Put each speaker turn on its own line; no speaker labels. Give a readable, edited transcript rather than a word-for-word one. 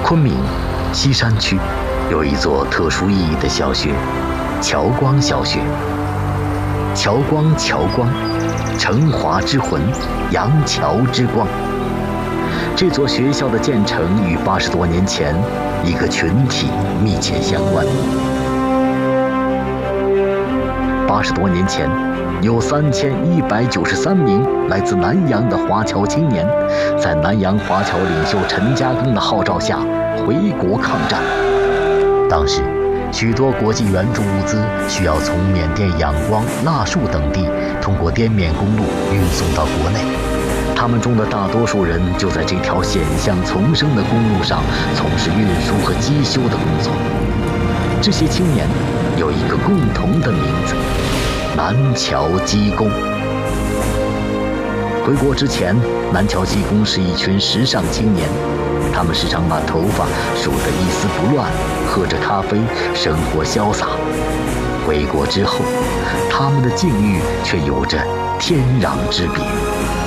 昆明西山区有一座特殊意义的小学——侨光小学。侨光，成华之魂，扬侨之光。这座学校的建成与80多年前一个群体密切相关。80多年前，有3193名来自南洋的华侨青年，在南洋华侨领袖陈嘉庚的号召下回国抗战。当时，许多国际援助物资需要从缅甸仰光、腊戍等地通过滇缅公路运送到国内。他们中的大多数人就在这条险象丛生的公路上从事运输和机修的工作。这些青年有一个共同的名字——南侨机工。回国之前，南侨机工是一群时尚青年，他们时常把头发梳得一丝不乱，喝着咖啡，生活潇洒。回国之后，他们的境遇却有着天壤之别。